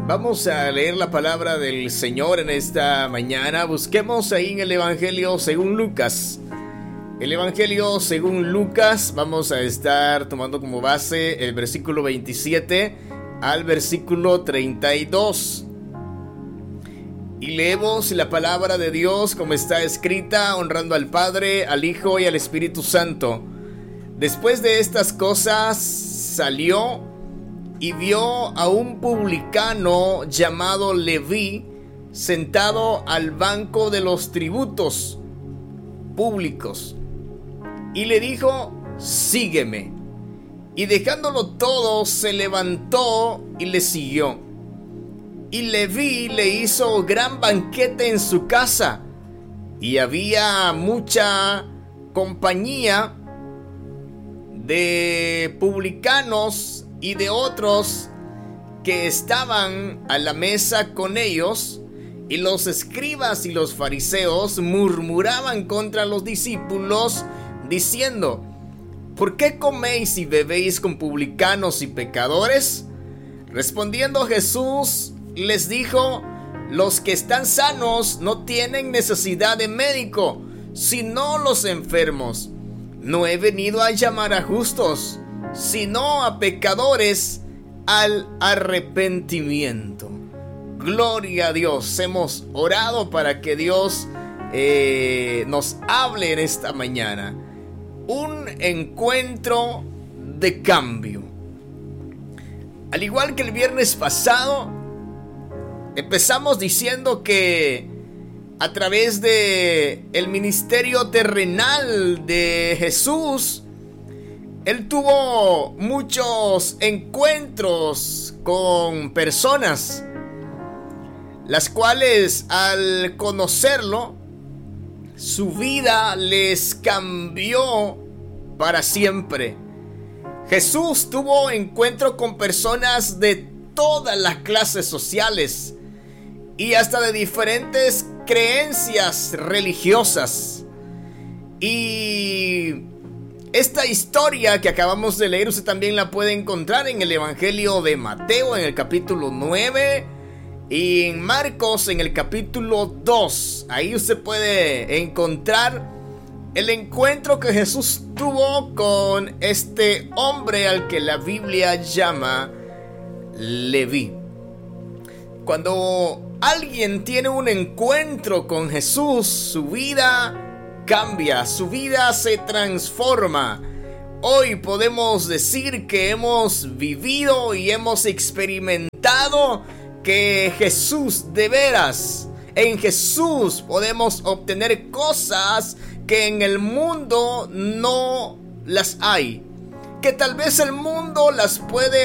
Vamos a leer la palabra del Señor en esta mañana. Busquemos ahí en el Evangelio según Lucas. El Evangelio según Lucas, vamos a estar tomando como base el versículo 27 al versículo 32. Y leemos la palabra de Dios como está escrita, honrando al Padre, al Hijo y al Espíritu Santo. Después de estas cosas salió y vio a un publicano llamado Leví sentado al banco de los tributos públicos, y le dijo: sígueme. Y dejándolo todo, se levantó y le siguió. Y Leví le hizo gran banquete en su casa, y había mucha compañía de publicanos y de otros que estaban a la mesa con ellos. Y los escribas y los fariseos murmuraban contra los discípulos, diciendo: ¿por qué coméis y bebéis con publicanos y pecadores? Respondiendo Jesús les dijo: los que están sanos no tienen necesidad de médico, sino los enfermos. No he venido a llamar a justos, sino a pecadores al arrepentimiento. Gloria a Dios. Hemos orado para que Dios nos hable en esta mañana. Un encuentro de cambio. Al igual que el viernes pasado, empezamos diciendo que a través de el ministerio terrenal de Jesús, Él tuvo muchos encuentros con personas, las cuales al conocerlo, su vida les cambió para siempre. Jesús tuvo encuentro con personas de todas las clases sociales y hasta de diferentes creencias religiosas. Y esta historia que acabamos de leer, usted también la puede encontrar en el Evangelio de Mateo, en el capítulo 9, y en Marcos, en el capítulo 2. Ahí usted puede encontrar el encuentro que Jesús tuvo con este hombre al que la Biblia llama Leví. Cuando alguien tiene un encuentro con Jesús, su vida cambia, su vida se transforma. Hoy podemos decir que hemos vivido y hemos experimentado que Jesús, de veras, en Jesús podemos obtener cosas que en el mundo no las hay, que tal vez el mundo las puede